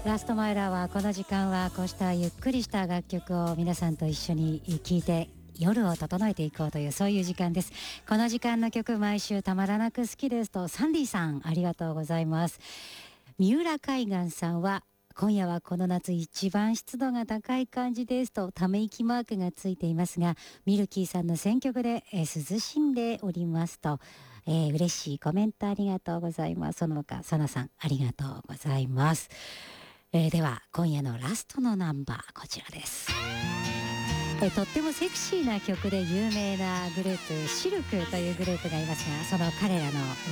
ラストマイラーはこの時間はこうしたゆっくりした楽曲を皆さんと一緒に聴いて夜を整えていこうというそういう時間です。この時間の曲毎週たまらなく好きですとサンディさんありがとうございます。三浦海岸さんは今夜はこの夏一番湿度が高い感じですとため息マークがついていますが、ミルキーさんの選曲で、涼しんでおりますと、嬉しいコメントありがとうございます。その他サナさんありがとうございます。では今夜のラストのナンバーこちらです。とってもセクシーな曲で有名なグループシルクというグループがいますが、その彼らの